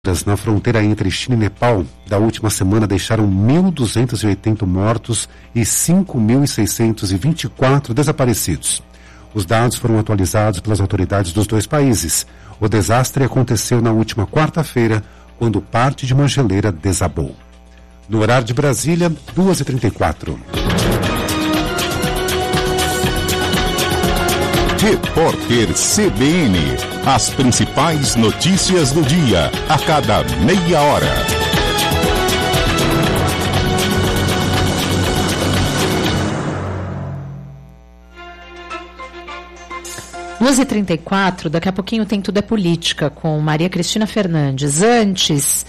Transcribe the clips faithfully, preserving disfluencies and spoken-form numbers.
ocorridas na fronteira entre China e Nepal da última semana deixaram mil duzentos e oitenta mortos e cinco mil seiscentos e vinte e quatro desaparecidos. Os dados foram atualizados pelas autoridades dos dois países. O desastre aconteceu na última quarta-feira, quando parte de uma geleira desabou. No horário de Brasília, duas e trinta e quatro. Repórter C B N. As principais notícias do dia, a cada meia hora. duas e trinta e quatro, daqui a pouquinho tem Tudo é Política com Maria Cristina Fernandes. Antes,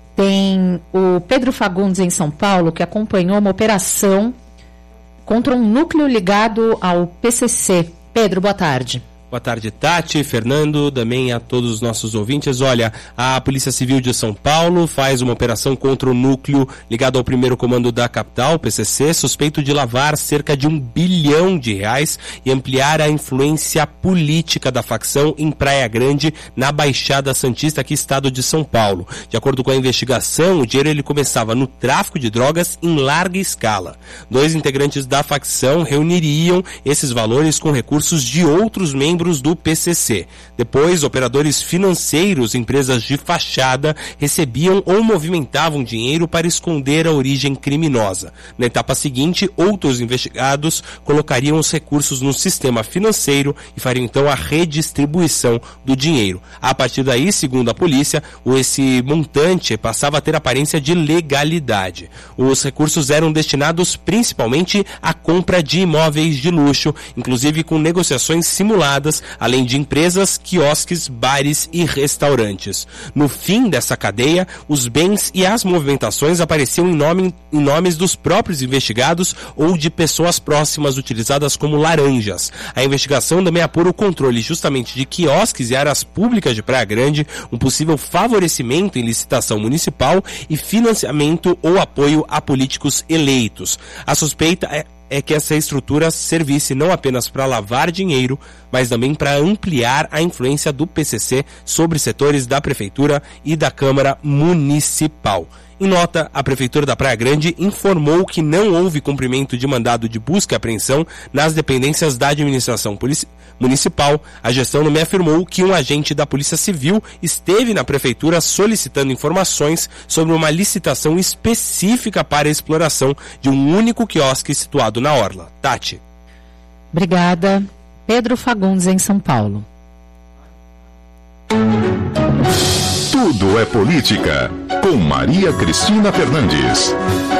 tem o Pedro Fagundes em São Paulo, que acompanhou uma operação contra um núcleo ligado ao P C C. Pedro, boa tarde. Boa tarde, Tati, Fernando, também a todos os nossos ouvintes. Olha, a Polícia Civil de São Paulo faz uma operação contra o núcleo ligado ao primeiro comando da capital, P C C, suspeito de lavar cerca de um bilhão de reais e ampliar a influência política da facção em Praia Grande, na Baixada Santista, aqui estado de São Paulo. De acordo com a investigação, o dinheiro ele começava no tráfico de drogas em larga escala. Dois integrantes da facção reuniriam esses valores com recursos de outros membros do P C C. Depois, operadores financeiros, empresas de fachada, recebiam ou movimentavam dinheiro para esconder a origem criminosa. Na etapa seguinte, outros investigados colocariam os recursos no sistema financeiro e fariam então a redistribuição do dinheiro. A partir daí, segundo a polícia, esse montante passava a ter aparência de legalidade. Os recursos eram destinados principalmente à compra de imóveis de luxo, inclusive com negociações simuladas, além de empresas, quiosques, bares e restaurantes. No fim dessa cadeia, os bens e as movimentações apareciam em, nome, em nomes dos próprios investigados ou de pessoas próximas utilizadas como laranjas. A investigação também apura o controle justamente de quiosques e áreas públicas de Praia Grande, um possível favorecimento em licitação municipal e financiamento ou apoio a políticos eleitos. A suspeita é é que essa estrutura servisse não apenas para lavar dinheiro, mas também para ampliar a influência do P C C sobre setores da Prefeitura e da Câmara Municipal. Em nota, a Prefeitura da Praia Grande informou que não houve cumprimento de mandado de busca e apreensão nas dependências da administração municipal. A gestão também afirmou que um agente da Polícia Civil esteve na Prefeitura solicitando informações sobre uma licitação específica para a exploração de um único quiosque situado na Orla. Tati. Obrigada. Pedro Fagundes em São Paulo. Tudo é Política, com Maria Cristina Fernandes.